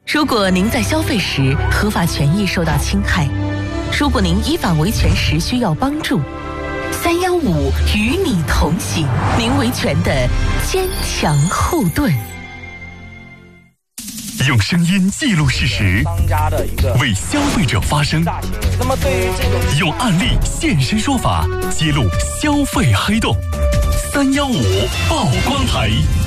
如果您在消费时合法权益受到侵害，如果您依法维权时需要帮助，315与你同行，您维权的坚强后盾。 用声音记录事实，为消费者发声。 那么对于这个， 用案例现身说法，揭露消费黑洞。315曝光台。